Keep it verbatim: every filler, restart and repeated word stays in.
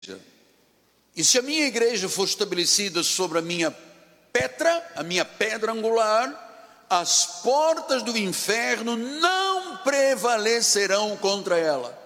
E se a minha igreja for estabelecida sobre a minha pedra, a minha pedra angular, as portas do inferno não prevalecerão contra ela.